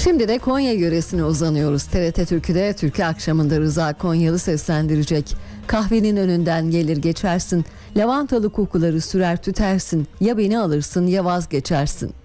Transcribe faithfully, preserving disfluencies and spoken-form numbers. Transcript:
Şimdi de Konya yöresine uzanıyoruz. T R T Türkü'de Türkü akşamında Rıza Konyalı seslendirecek. Kahvenin önünden gelir geçersin, lavantalı kokuları sürer tütersin, ya beni alırsın ya vazgeçersin.